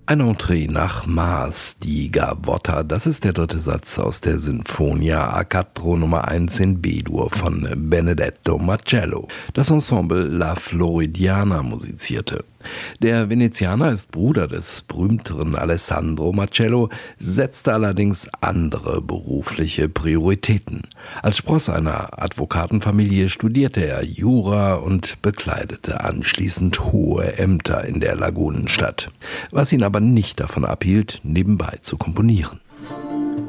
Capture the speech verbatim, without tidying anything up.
Ein Entree nach Maß, die Gavotta, das ist der dritte Satz aus der Sinfonia A quattro Nummer eins in B-Dur von Benedetto Marcello. Das Ensemble La Floridiana musizierte. Der Venezianer ist Bruder des berühmteren Alessandro Marcello, setzte allerdings andere berufliche Prioritäten. Als Spross einer Advokatenfamilie studierte er Jura und bekleidete anschließend hohe Ämter in der Lagunenstadt, was ihn aber nicht davon abhielt, nebenbei zu komponieren.